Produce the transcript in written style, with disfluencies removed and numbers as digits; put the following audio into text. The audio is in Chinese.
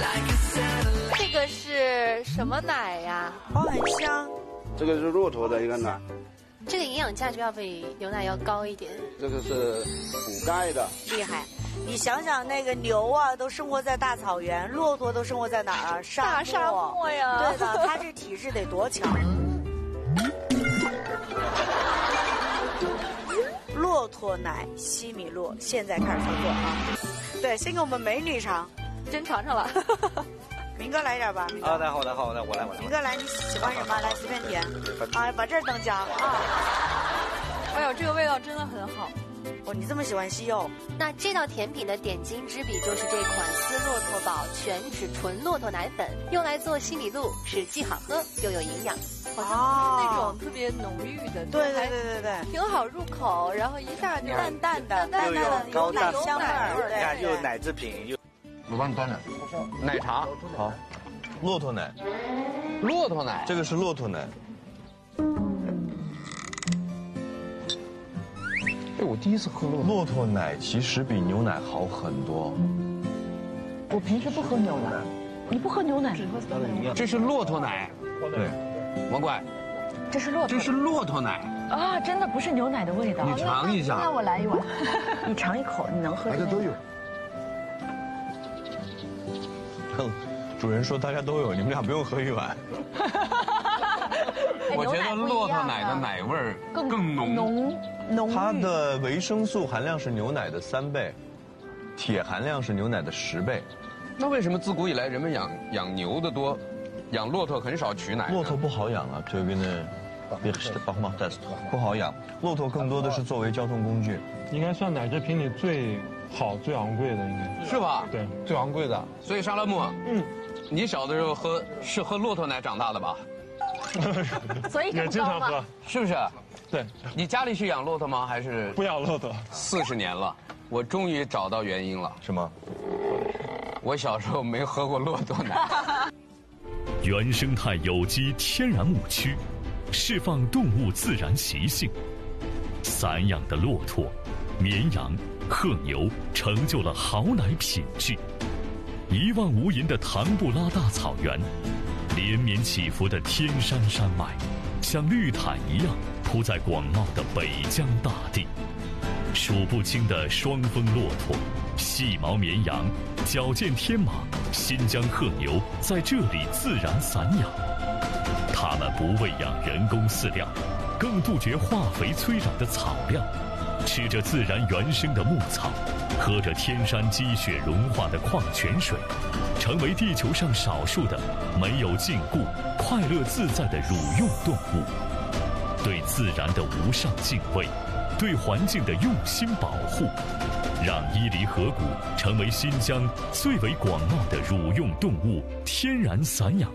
这个是什么奶呀？ 哦，很香。 这个是骆驼的一个奶， 这个营养价值要比牛奶要高一点。 这个是补钙的。 厉害。你想想，那个牛啊，都生活在大草原，骆驼都生活在哪儿啊？ 大沙漠呀。 对的，它这体质得多强。骆驼奶西米露，现在开始操作啊！对，先给我们美女尝， 真尝尝了。 明哥来一点吧。 好的，我来。 明哥来，你喜欢什么？来随便点。啊，把这儿等夹啊！ 哎呦，这个味道真的很好。 哦，你这么喜欢西柚？ 那这道甜品的点睛之笔就是这款丝骆驼堡全脂纯骆驼奶粉，用来做西米露，是既好喝又有营养。好像不是那种特别浓郁的， 对， 挺好入口，然后一下就淡淡的， 又有高蛋白香味儿， 你看又有奶制品又。 我帮你端点。奶茶好，骆驼奶， 骆驼奶， 这个是骆驼奶。 哎，我第一次喝骆驼奶，其实比牛奶好很多。 我平时不喝牛奶，你不喝牛奶？ 这是骆驼奶， 对， 王怪， 这是骆驼， 这是骆驼奶啊，真的不是牛奶的味道。 你尝一下。 那我来一碗，你尝一口，你能喝？ 大家都有。 主人说大家都有，你们俩不用喝一碗。 我觉得骆驼奶的奶味儿更浓， 它的维生素含量是牛奶的3倍，铁含量是牛奶的10倍。 那为什么自古以来人们养牛的多，养骆驼很少取奶？ 骆驼不好养啊，这边的不好养。骆驼更多的是作为交通工具， 应该算奶制品里最好、最昂贵的，应该是吧？ 对，最昂贵的。 所以沙拉木，你小的时候喝骆驼奶长大的吧？ 所以也经常喝， 是不是？ 对。 你家里是养骆驼吗？还是不养骆驼 ？40年了，我终于找到原因了。 什么？ 我小时候没喝过骆驼奶。 原生态有机天然牧区，释放动物自然习性，散养的骆驼、绵羊、褐牛成就了好奶品质。一望无垠的唐布拉大草原，连绵起伏的天山山脉，像绿毯一样铺在广袤的北疆大地。数不清的双峰骆驼、细毛绵羊、矫健天马、新疆褐牛在这里自然散养。它们不喂养人工饲料，更杜绝化肥催长的草料，吃着自然原生的牧草，喝着天山积雪融化的矿泉水，成为地球上少数的没有禁锢、快乐自在的乳用动物。对自然的无上敬畏，对环境的用心保护，让伊犁河谷成为新疆最为广袤的乳用动物天然散养